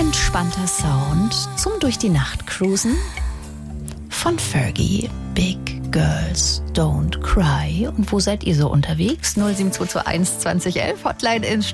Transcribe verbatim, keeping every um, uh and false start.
entspannter Sound zum durch die Nacht cruisen von Fergie. Big Girls Don't Cry. Und wo seid ihr so unterwegs? null sieben zwei zwei eins zwanzig elf Hotline in